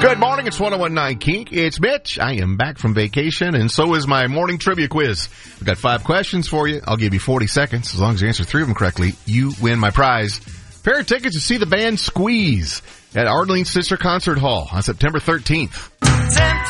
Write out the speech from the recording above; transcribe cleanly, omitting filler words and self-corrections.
Good morning, it's 101.9 Kink. It's Mitch. I am back from vacation, and so is my morning trivia quiz. We've got 5 questions for you. I'll give you 40 seconds. As long as you answer 3 of them correctly, you win my prize. Pair of tickets to see the band Squeeze at Arlene's Sister Concert Hall on September 13th.